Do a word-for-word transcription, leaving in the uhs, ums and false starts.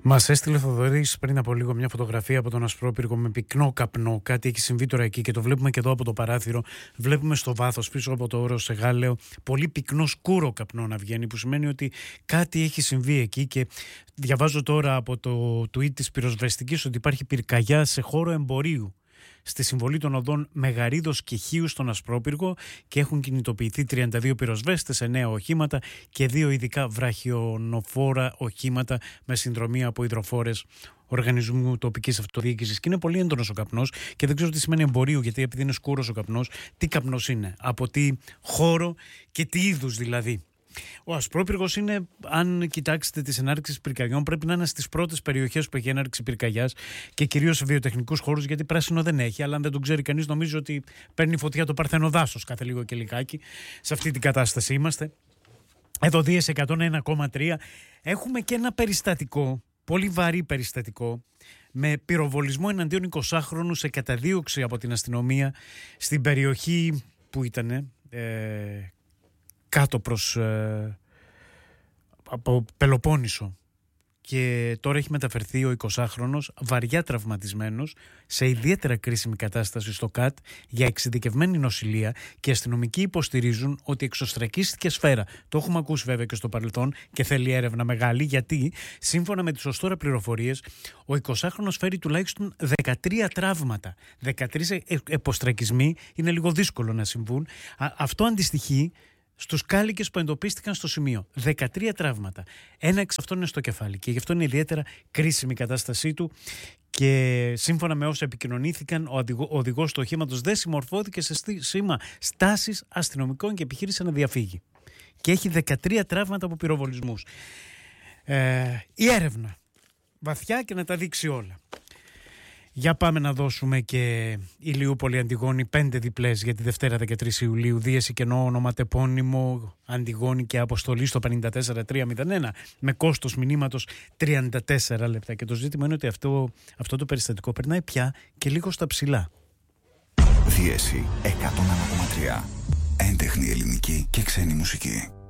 Μας έστειλε ο Θοδωρής πριν από λίγο μια φωτογραφία από τον Ασπρόπυργο με πυκνό καπνό. Κάτι έχει συμβεί τώρα εκεί και το βλέπουμε και εδώ από το παράθυρο. Βλέπουμε στο βάθος πίσω από το όρο Σεγάλεο πολύ πυκνό σκούρο καπνό να βγαίνει, που σημαίνει ότι κάτι έχει συμβεί εκεί. Και διαβάζω τώρα από το tweet της πυροσβεστικής ότι υπάρχει πυρκαγιά σε χώρο εμπορίου στη συμβολή των οδών Μεγαρίδος και Χίου στον Ασπρόπυργο και έχουν κινητοποιηθεί τριάντα δύο πυροσβέστες, εννέα οχήματα και δύο ειδικά βραχιονοφόρα οχήματα με συνδρομή από υδροφόρες οργανισμού τοπικής αυτοδιοίκησης. Και είναι πολύ έντονος ο καπνός και δεν ξέρω τι σημαίνει εμπορίου, γιατί επειδή είναι σκούρος ο καπνός, τι καπνός είναι, από τι χώρο και τι είδους δηλαδή. Ο Ασπρόπυργος είναι, αν κοιτάξετε τις ενάρξεις πυρκαγιών, πρέπει να είναι στις πρώτες περιοχές που έχει έναρξη πυρκαγιάς και κυρίως σε βιοτεχνικούς χώρους, γιατί πράσινο δεν έχει. Αλλά αν δεν τον ξέρει κανείς, νομίζω ότι παίρνει φωτιά το παρθένο δάσος κάθε λίγο και λιγάκι. Σε αυτή την κατάσταση είμαστε. Εδώ Δίες εκατόν ένα κόμμα τρία. Έχουμε και ένα περιστατικό, πολύ βαρύ περιστατικό, με πυροβολισμό εναντίον εικοσάχρονου σε καταδίωξη από την αστυνομία στην περιοχή που ήταν. Ε, κάτω προς ε, από Πελοπόννησο, και τώρα έχει μεταφερθεί ο εικοσάχρονος βαριά τραυματισμένος σε ιδιαίτερα κρίσιμη κατάσταση στο ΚΑΤ για εξειδικευμένη νοσηλεία, και οι αστυνομικοί υποστηρίζουν ότι εξωστρακίστηκε σφαίρα. Το έχουμε ακούσει βέβαια και στο παρελθόν και θέλει έρευνα μεγάλη, γιατί σύμφωνα με τις ως τώρα πληροφορίες ο εικοσάχρονος φέρει τουλάχιστον δεκατρία τραύματα. δεκατρείς αποστρακισμοί είναι λίγο δύσκολο να συμβούν. Α, αυτό αντιστοιχεί στους κάλικες που εντοπίστηκαν στο σημείο. δεκατρία τραύματα. Ένα εξ αυτών είναι στο κεφάλι και γι' αυτό είναι ιδιαίτερα κρίσιμη η κατάστασή του. Και σύμφωνα με όσα επικοινωνήθηκαν, ο οδηγός του οχήματος δεν συμμορφώθηκε σε σήμα στάσης αστυνομικών και επιχείρησε να διαφύγει. Και έχει δεκατρία τραύματα από πυροβολισμούς. Ε, η έρευνα βαθιά και να τα δείξει όλα. Για πάμε να δώσουμε και Ηλιούπολη Αντιγόνη, πέντε διπλές για τη Δευτέρα δεκατρείς Ιουλίου. Δίεση κενό ονοματεπώνυμο Αντιγόνη και αποστολή στο πενήντα τέσσερα τριακόσια ένα με κόστος μηνύματος τριάντα τέσσερα λεπτά. Και το ζήτημα είναι ότι αυτό, αυτό το περιστατικό περνάει πια και λίγο στα ψηλά. Δίεση εκατόν ένα κόμμα τρία. Έντεχνη ελληνική και ξένη μουσική.